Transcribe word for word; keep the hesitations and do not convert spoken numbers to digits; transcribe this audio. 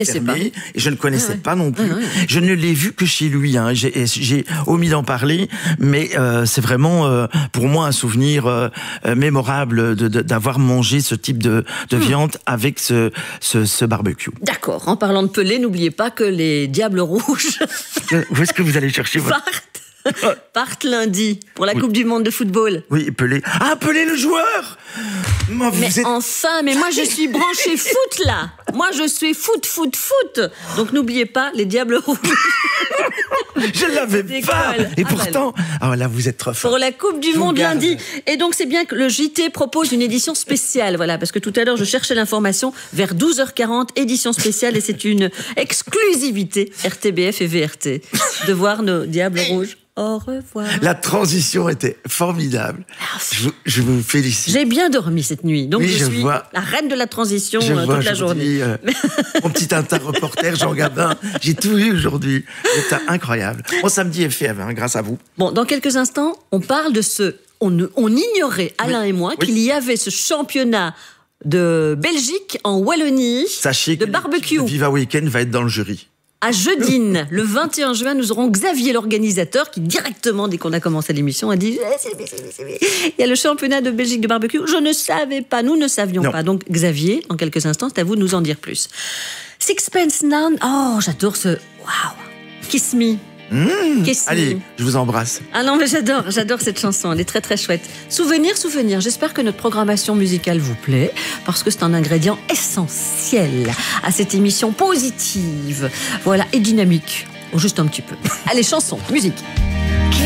fermé, et je ne connaissais ah ouais. pas non plus. Ah ouais. Je ne l'ai vu que chez lui. Hein. J'ai, j'ai omis d'en parler, mais euh, c'est vraiment euh, pour moi un souvenir euh, mémorable de, de, d'avoir mangé ce type de, de mmh. viande avec ce, ce, ce barbecue. D'accord. En parlant de Pelé, n'oubliez pas que les Diables Rouges... Où est-ce que vous allez chercher votre... Partent, partent lundi pour la oui. Coupe du Monde de football. Oui, Pelé. Ah, Pelé le joueur. Moi, vous mais êtes... enfin, mais moi je suis branché foot là. Moi je suis foot, foot, foot. Donc n'oubliez pas les Diables Rouges. Je l'avais pas. Et ah, pourtant, ah oh, là vous êtes trop fort. Pour la Coupe du Monde lundi. Et donc c'est bien que le J T propose une édition spéciale. Voilà, parce que tout à l'heure je cherchais l'information vers douze heures quarante, édition spéciale, et c'est une exclusivité R T B F et V R T de voir nos Diables Rouges. Au revoir. La transition était formidable. Je vous, je vous félicite. J'ai bien dormi cette nuit, donc oui, je, je suis vois, la reine de la transition je euh, vois toute la journée. Euh, mon petit inter-reporter Jean Gabin, j'ai tout vu aujourd'hui. C'était incroyable. Mon samedi est fait, hein, grâce à vous. Bon, dans quelques instants, on parle de ce... On, on ignorait, Alain oui. et moi, oui. qu'il y avait ce championnat de Belgique en Wallonie. Sachez de que barbecue. Le Viva Weekend va être dans le jury. À Jeudine, le vingt et un juin, nous aurons Xavier, l'organisateur, qui directement, dès qu'on a commencé l'émission, a dit il y a le championnat de Belgique de barbecue. Je ne savais pas, nous ne savions non. pas. Donc Xavier, dans quelques instants, c'est à vous de nous en dire plus. Sixpence None, oh, j'adore ce... Waouh, Kiss Me. Mmh, allez, je vous embrasse. Ah non, mais j'adore, j'adore cette chanson, elle est très très chouette. Souvenir, souvenir, j'espère que notre programmation musicale vous plaît, parce que c'est un ingrédient essentiel à cette émission positive, voilà, et dynamique, juste un petit peu. Allez, chanson, musique.